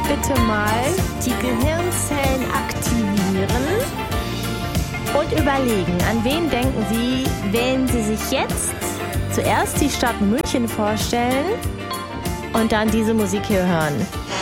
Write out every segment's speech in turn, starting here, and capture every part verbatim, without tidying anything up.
bitte mal die Gehirnzellen aktivieren und überlegen, an wen denken Sie, wenn Sie sich jetzt zuerst die Stadt München vorstellen und dann diese Musik hier hören.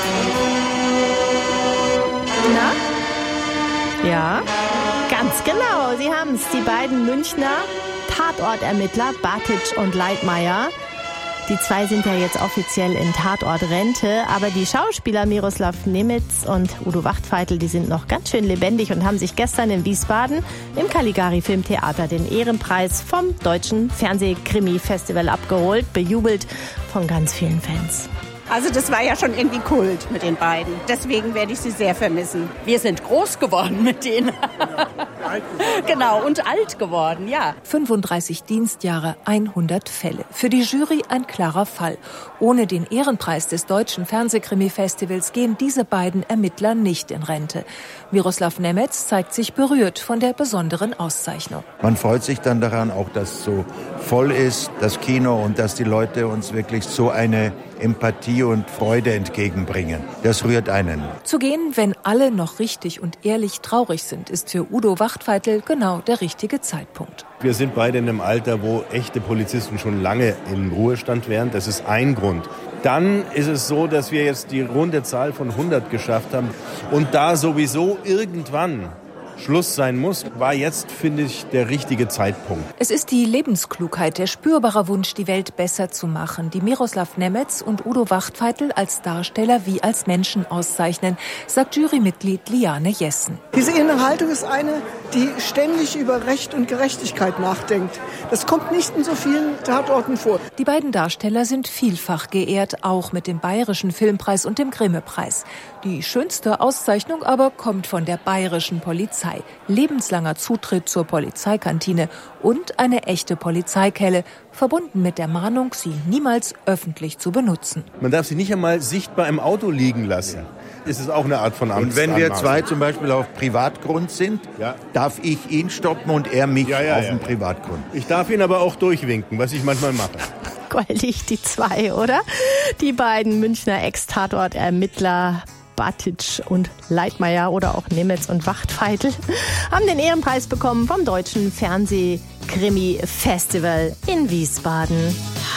Na? Ja, ganz genau, Sie haben es. Die beiden Münchner Tatortermittler Batic und Leitmayr. Die zwei sind ja jetzt offiziell in Tatortrente, aber die Schauspieler Miroslav Nemetz und Udo Wachtfeitel, die sind noch ganz schön lebendig und haben sich gestern in Wiesbaden im Caligari Filmtheater den Ehrenpreis vom Deutschen Fernsehkrimi-Festival abgeholt, bejubelt von ganz vielen Fans. Also das war ja schon irgendwie Kult mit den beiden. Deswegen werde ich sie sehr vermissen. Wir sind groß geworden mit denen. Genau, und alt geworden, ja. fünfunddreißig Dienstjahre, hundert Fälle. Für die Jury ein klarer Fall. Ohne den Ehrenpreis des Deutschen Fernsehkrimi-Festivals gehen diese beiden Ermittler nicht in Rente. Miroslav Nemetz zeigt sich berührt von der besonderen Auszeichnung. Man freut sich dann daran, auch dass so voll ist, das Kino, und dass die Leute uns wirklich so eine Empathie und Freude entgegenbringen. Das rührt einen. Zu gehen, wenn alle noch richtig und ehrlich traurig sind, ist für Udo Wachtfeitel genau der richtige Zeitpunkt. Wir sind beide in einem Alter, wo echte Polizisten schon lange im Ruhestand wären. Das ist ein Grund. Dann ist es so, dass wir jetzt die runde Zahl von hundert geschafft haben. Und da sowieso irgendwann Schluss sein muss, war jetzt, finde ich, der richtige Zeitpunkt. Es ist die Lebensklugheit, der spürbare Wunsch, die Welt besser zu machen, die Miroslav Nemetz und Udo Wachtfeitel als Darsteller wie als Menschen auszeichnen, sagt Jurymitglied Liane Jessen. Diese innere Haltung ist eine, die ständig über Recht und Gerechtigkeit nachdenkt. Das kommt nicht in so vielen Tatorten vor. Die beiden Darsteller sind vielfach geehrt, auch mit dem Bayerischen Filmpreis und dem Grimme-Preis. Die schönste Auszeichnung aber kommt von der Bayerischen Polizei. Lebenslanger Zutritt zur Polizeikantine und eine echte Polizeikelle, verbunden mit der Mahnung, sie niemals öffentlich zu benutzen. Man darf sie nicht einmal sichtbar im Auto liegen lassen. Das ist auch eine Art von Amtsanmaßung. Und wenn wir zwei zum Beispiel auf Privatgrund sind, ja, darf ich ihn stoppen und er mich ja, ja, auf ja. dem Privatgrund. Ich darf ihn aber auch durchwinken, was ich manchmal mache. Goldig, die zwei, oder? Die beiden Münchner Ex-Tatort-Ermittler Batic und Leitmayr oder auch Nemetz und Wachtfeitel haben den Ehrenpreis bekommen vom Deutschen Fernsehkrimi-Festival in Wiesbaden.